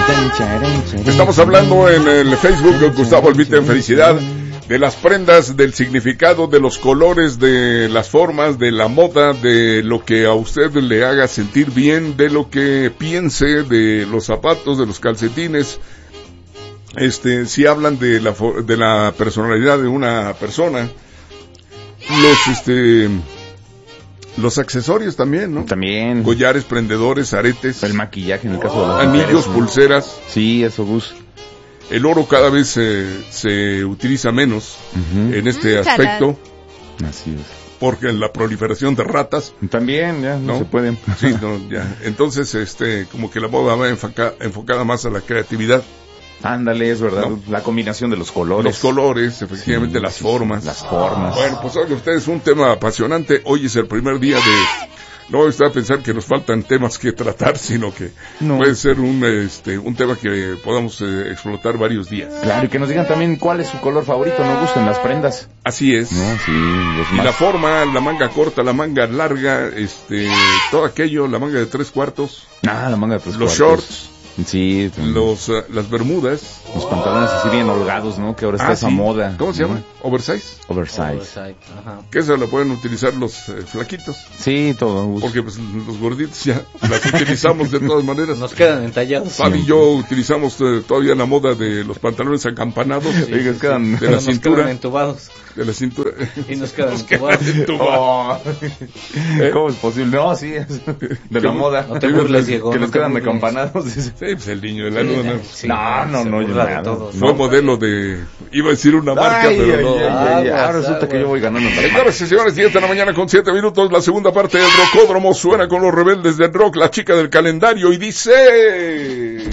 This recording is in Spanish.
Estamos hablando en el Facebook de Gustavo Albite, felicidad, de las prendas, del significado, de los colores, de las formas, de la moda, de lo que a usted le haga sentir bien, de lo que piense, de los zapatos, de los calcetines. Si hablan de la personalidad de una persona, los accesorios también, ¿no? También. Collares, prendedores, aretes. El maquillaje en el caso de las anillos, mujeres, ¿no? pulseras. Sí, eso, Gus. El oro cada vez se utiliza menos en este aspecto. Así es. Porque la proliferación de ratas. También, ya, no se pueden. Sí, no, ya. Entonces, como que la moda va enfocada más a la creatividad. Ándale, es verdad, ¿no? La combinación de los colores. Los colores, efectivamente, sí, las formas. Las formas. Bueno, pues oiga, ustedes, un tema apasionante. Hoy es el primer día de... No está a pensar que nos faltan temas que tratar, sino que puede ser un tema que podamos explotar varios días. Claro, y que nos digan también cuál es su color favorito, nos gustan las prendas. Así es. No, sí, y la forma, la manga corta, la manga larga, todo aquello, la manga de 3/4. La manga de 3/4. Los shorts. Sí. Las bermudas. Los pantalones así bien holgados, ¿no? Que ahora está esa moda. ¿Cómo se llama? ¿Oversize? Oversize. Ajá. Que eso lo pueden utilizar los flaquitos. Sí, todo. Porque pues los gorditos ya las utilizamos de todas maneras. Nos quedan entallados. Fabi y yo utilizamos todavía la moda de los pantalones acampanados. Sí, quedan de la nos cintura. quedan entubados. De la cintura. Y nos quedan entubados. ¿Cómo es posible? No, sí, es de la moda. No te burles, Diego. Que nos quedan de campanados. Sí, pues el niño de la luna. Sí, no, yo nada. Fue modelo de... Iba a decir una marca, pero no. Ahora resulta que yo voy ganando. Señoras y señores, 10 de la mañana con 7 minutos, la segunda parte del Rocódromo suena con los rebeldes del rock, la chica del calendario, y dice...